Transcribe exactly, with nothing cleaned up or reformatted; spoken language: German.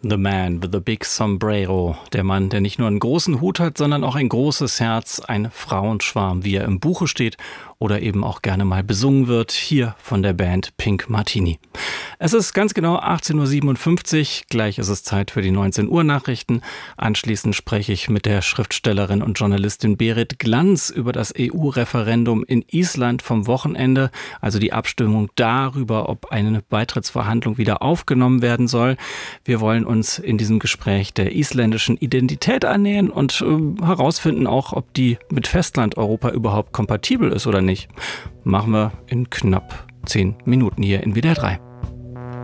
The Man with the Big Sombrero. Der Mann, der nicht nur einen großen Hut hat, sondern auch ein großes Herz, ein Frauenschwarm, wie er im Buche steht oder eben auch gerne mal besungen wird, hier von der Band Pink Martini. Es ist ganz genau achtzehn Uhr siebenundfünfzig, gleich ist es Zeit für die neunzehn Uhr Nachrichten. Anschließend spreche ich mit der Schriftstellerin und Journalistin Berit Glanz über das E U-Referendum in Island vom Wochenende, also die Abstimmung darüber, ob eine Beitrittsverhandlung wieder aufgenommen werden soll. Wir wollen uns in diesem Gespräch der isländischen Identität annähern und äh, herausfinden auch, ob die mit Festland-Europa überhaupt kompatibel ist oder nicht. Machen wir in knapp zehn Minuten hier in W D R drei.